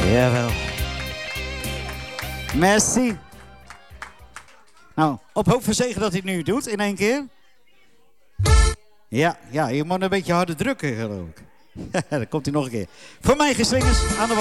Jawel. Merci. Nou, op hoop van zegen dat hij het nu doet in één keer. Ja, je moet een beetje harder drukken, geloof ik. Dan komt hij nog een keer. Voor mij geslingers aan de